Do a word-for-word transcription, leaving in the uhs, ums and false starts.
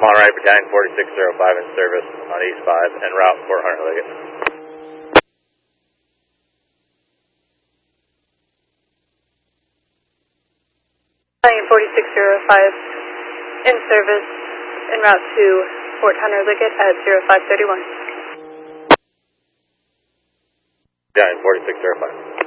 on right, Battalion forty-six oh five in service on East five en route for Hunter Liggett. Battalion forty-six oh five in service en route to Fort Hunter Liggett at zero five thirty-one. Battalion forty-six oh five.